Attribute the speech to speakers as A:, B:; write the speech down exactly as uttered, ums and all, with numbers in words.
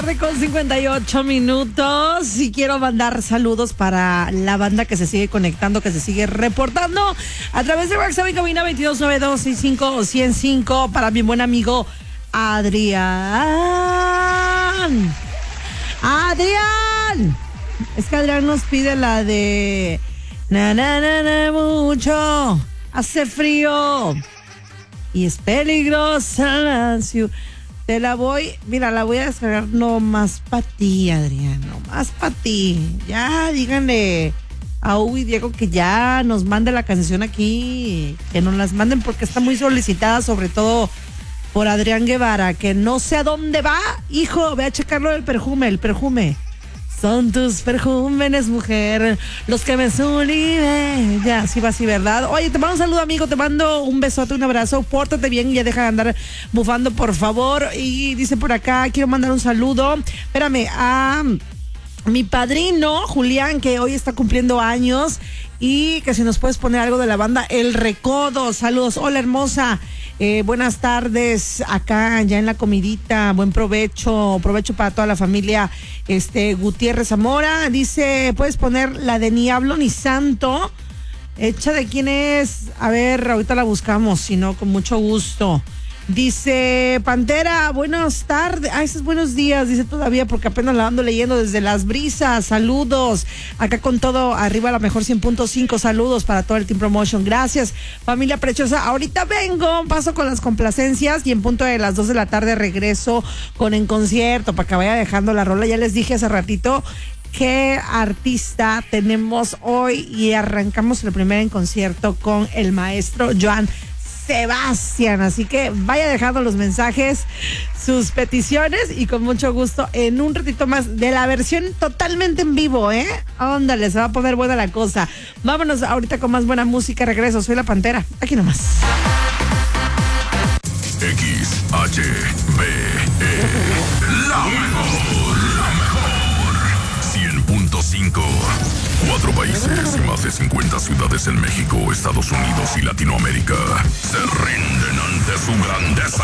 A: Con cincuenta y ocho minutos y quiero mandar saludos para la banda que se sigue conectando, que se sigue reportando a través de WhatsApp y cabina veintidós noventa y dos sesenta y cinco ciento cinco para mi buen amigo Adrián. Adrián. Es que Adrián nos pide la de na na na na mucho hace frío y es peligrosa la ciudad. Te la voy, mira, la voy a descargar nomás para ti, Adrián, nomás para ti. Ya, díganle a Hugo y Diego que ya nos mande la canción aquí, que nos las manden porque está muy solicitada, sobre todo por Adrián Guevara, que no sé a dónde va. Hijo, ve a checarlo del perfume, el perfume. Son tus perjúmenes, mujer, los que me sublimen. Ya, sí va así, ¿verdad? Oye, te mando un saludo, amigo, te mando un besote, un abrazo, pórtate bien y ya deja de andar bufando, por favor. Y dice por acá, quiero mandar un saludo, espérame, a mi padrino, Julián, que hoy está cumpliendo años, y que si nos puedes poner algo de la banda El Recodo. Saludos, hola hermosa. Eh, buenas tardes, acá ya en la comidita, buen provecho, provecho para toda la familia. Este Gutiérrez Zamora dice, puedes poner la de Ni Hablo Ni Santo, hecha de quién es, a ver, ahorita la buscamos, si no, con mucho gusto. Dice Pantera, buenas tardes, ah, esos buenos días, dice todavía porque apenas la ando leyendo desde Las Brisas, saludos, acá con todo, arriba la mejor cien punto cinco, saludos para todo el Team Promotion, gracias, familia preciosa, ahorita vengo, paso con las complacencias y en punto de las dos de la tarde regreso con En Concierto, para que vaya dejando la rola, ya les dije hace ratito qué artista tenemos hoy y arrancamos el primer En Concierto con el maestro Joan Sebastián, así que vaya dejando los mensajes, sus peticiones y con mucho gusto en un ratito más de la versión totalmente en vivo, ¿eh? Ándale, se va a poner buena la cosa. Vámonos ahorita con más buena música, regreso, soy la Pantera, aquí nomás.
B: X H B E, la mejor, la mejor, cien punto cinco. Cuatro países y más de cincuenta ciudades en México, Estados Unidos y Latinoamérica se rinden ante su grandeza.